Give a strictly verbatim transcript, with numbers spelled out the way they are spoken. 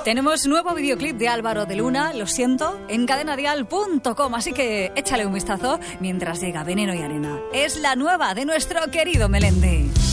Tenemos nuevo videoclip de Álvaro de Luna, lo siento, en cadena dial punto com, así que échale un vistazo mientras llega Veneno y Arena. Es la nueva de nuestro querido Melendi.